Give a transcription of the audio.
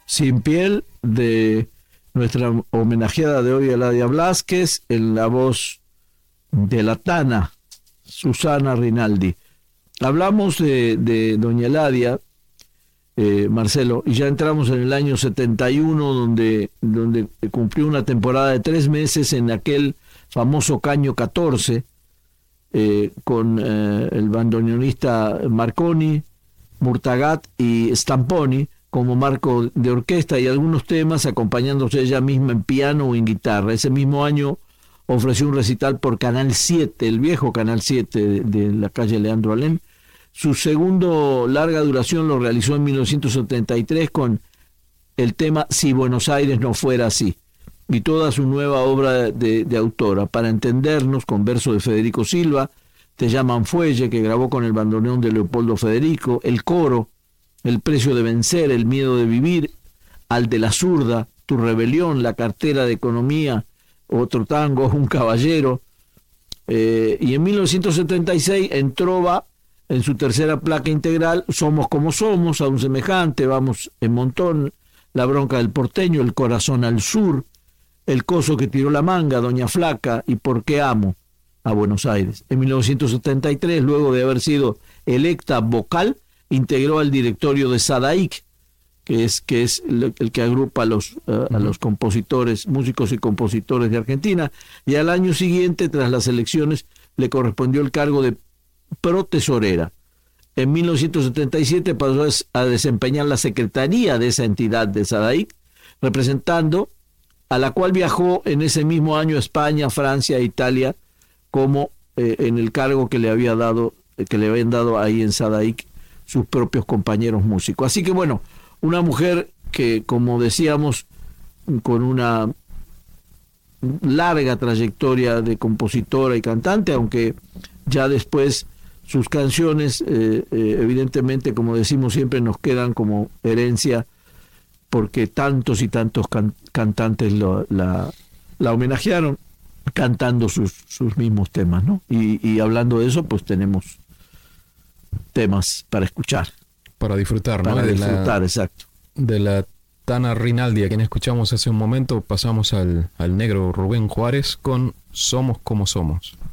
Sin piel, de nuestra homenajeada de hoy, Eladia Blasquez, en la voz de la Tana, Susana Rinaldi. Hablamos de doña Eladia, Marcelo, y ya entramos en el año 71, donde cumplió una temporada de 3 meses en aquel famoso Caño 14, con el bandoneonista Marconi, Murtagat y Stamponi como marco de orquesta, y algunos temas acompañándose ella misma en piano o en guitarra. Ese mismo año ofreció un recital por Canal 7, el viejo Canal 7 de la calle Leandro Alem. Su segundo larga duración lo realizó en 1973 con el tema Si Buenos Aires no fuera así, y toda su nueva obra de autora. Para entendernos, con verso de Federico Silva, Te llaman Fuelle, que grabó con el bandoneón de Leopoldo Federico, el coro, El precio de vencer, El miedo de vivir, Al de la zurda, Tu rebelión, La cartera de economía, otro tango, Un caballero. Y en 1976 entró en su tercera placa integral, Somos como somos, A un semejante, Vamos en montón, La bronca del porteño, El corazón al sur, El coso que tiró la manga, Doña Flaca y Por qué amo a Buenos Aires. En 1973, luego de haber sido electa vocal, integró al directorio de Sadaic, que es el que agrupa a los compositores, músicos y compositores de Argentina, y al año siguiente, tras las elecciones, le correspondió el cargo de protesorera. En 1977 pasó a desempeñar la secretaría de esa entidad de Sadaic, representando a la cual viajó en ese mismo año a España, Francia e Italia, como en el cargo que le habían dado ahí en Sadaic sus propios compañeros músicos. Así que bueno, una mujer que, como decíamos, con una larga trayectoria de compositora y cantante, aunque ya después sus canciones, evidentemente, como decimos siempre, nos quedan como herencia, porque tantos y tantos cantantes la homenajearon cantando sus mismos temas, ¿no? Y hablando de eso, pues tenemos temas para escuchar. Para disfrutar, ¿no? Para disfrutar, exacto. De la Tana Rinaldi, a quien escuchamos hace un momento, pasamos al negro Rubén Juárez con Somos como somos.